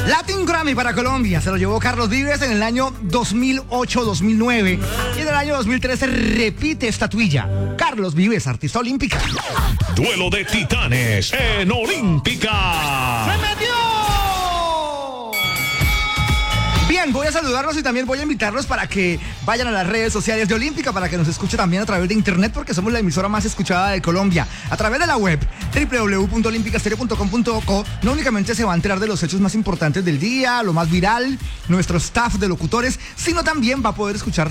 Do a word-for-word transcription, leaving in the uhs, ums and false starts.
Latin Grammy para Colombia se lo llevó Carlos Vives en el año dos mil ocho dos mil nueve y en el año dos mil trece repite estatuilla. Carlos Vives, artista olímpica. Duelo de titanes en Olímpica. ¡Se metió! Bien, voy a saludarlos y también voy a invitarlos para que vayan a las redes sociales de Olímpica, para que nos escuche también a través de internet, porque somos la emisora más escuchada de Colombia. A través de la web doble u doble u doble u punto olímpica estéreo punto com punto co, no únicamente se va a enterar de los hechos más importantes del día, lo más viral, nuestro staff de locutores, sino también va a poder escuchar